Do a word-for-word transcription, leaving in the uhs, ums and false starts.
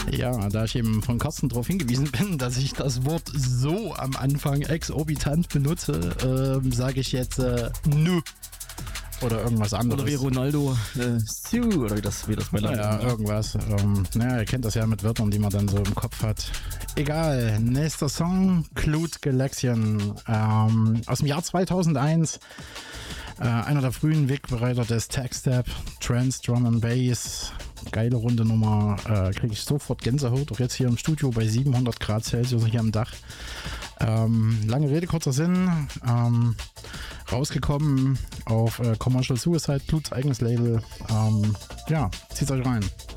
Ja, da ich eben von Carsten darauf hingewiesen bin, dass ich das Wort so am Anfang exorbitant benutze, ähm, sage ich jetzt äh, nö. Oder irgendwas anderes. Oder wie Ronaldo, äh, Sue, oder wie das, wie das mal lange. Ja, irgendwas. Ähm, naja, ihr kennt das ja mit Wörtern, die man dann so im Kopf hat. Egal, nächster Song, Clute Galaxian, ähm, aus dem Jahr zweitausendeins. Äh, einer der frühen Wegbereiter des Tech-Step, Trance, Drum and Bass. Geile runde Nummer, äh, kriege ich sofort Gänsehaut, auch jetzt hier im Studio bei siebenhundert Grad Celsius hier am Dach. Ähm, lange Rede, kurzer Sinn. Ähm, rausgekommen auf äh, Commercial Suicide, Clutes eigenes Label. Ähm, ja, zieht's euch rein.